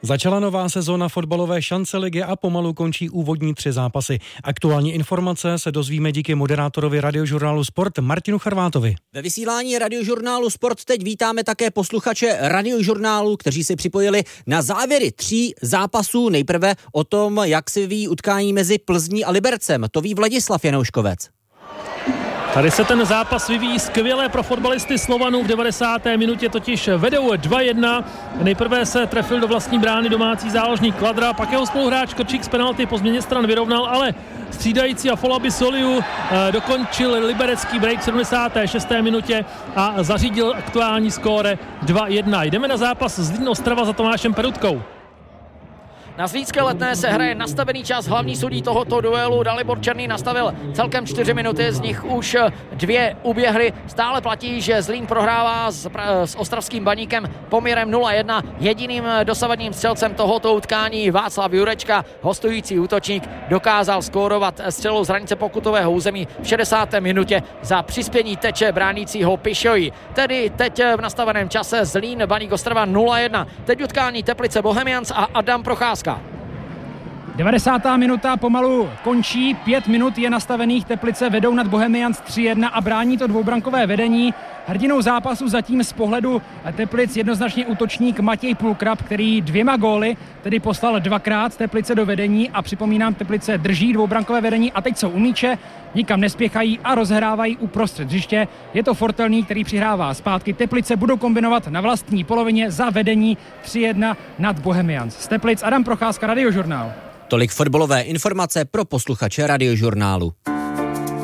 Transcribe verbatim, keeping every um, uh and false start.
Začala nová sezóna fotbalové šance ligy a pomalu končí úvodní tři zápasy. Aktuální informace se dozvíme díky moderátorovi Radiožurnálu Sport Martinu Charvátovi. Ve vysílání Radiožurnálu Sport teď vítáme také posluchače Radiožurnálu, kteří si připojili na závěry tří zápasů. Nejprve o tom, jak se vyvíjí utkání mezi Plzní a Libercem. To ví Vladislav Janouškovec. Tady se ten zápas vyvíjí skvěle pro fotbalisty Slovanů. V devadesáté minutě totiž vedou dva jedna. Nejprve se trefil do vlastní brány domácí záložník Kladra, pak jeho spoluhráč Krčík z penalty po změně stran vyrovnal, ale střídající Afolabi Soliu eh, dokončil liberecký break v sedmdesáté šesté minutě a zařídil aktuální skóre dva jedna. Jdeme na zápas Zlín Ostrava za Tomášem Perutkou. Na zlínské Letné se hraje nastavený čas. Hlavní sudí tohoto duelu Dalibor Černý nastavil celkem čtyři minuty, z nich už dvě uběhly. Stále platí, že Zlín prohrává s, s ostravským Baníkem poměrem nula jedna. Jediným dosavadním střelcem tohoto utkání Václav Jurečka, hostující útočník, dokázal skórovat střelou z hranice pokutového území v šedesáté minutě za přispění Teče bránícího Pišoji. Tedy teď v nastaveném čase Zlín Baník Ostrava nula jedna. Teď utkání Teplice Bohemians a Adam Procházka. devadesátá minuta pomalu končí, pět minut je nastavených, Teplice vedou nad Bohemians tři jedna a brání to dvoubrankové vedení. Hrdinou zápasu zatím z pohledu Teplic jednoznačně útočník Matěj Pulkrab, který dvěma góly tedy poslal dvakrát Teplice do vedení a připomínám, Teplice drží dvoubrankové vedení a teď jsou u míče, nikam nespěchají a rozhrávají uprostřed hřiště. Je to Fortelný, který přihrává zpátky. Teplice budou kombinovat na vlastní polovině za vedení tři jedna nad Bohemians. Z Teplic Adam Procházka, Radiožurnál. Tolik fotbalové informace pro posluchače Radiožurnálu.